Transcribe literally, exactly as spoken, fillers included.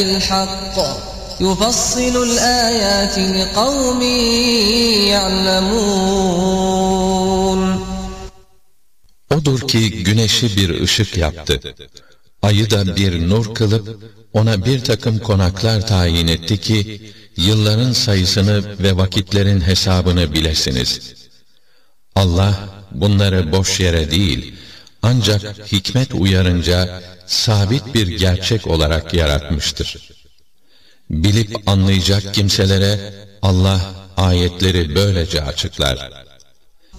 الحق يفصل الآيات لقوم يعلمون. Odur ki güneşi bir ışık yaptı, ayı da bir nur kılıp ona bir takım konaklar tayin etti ki yılların sayısını ve vakitlerin hesabını bilesiniz. Allah bunları boş yere değil, ancak hikmet uyarınca sabit bir gerçek olarak yaratmıştır. Bilip anlayacak kimselere Allah ayetleri böylece açıklar.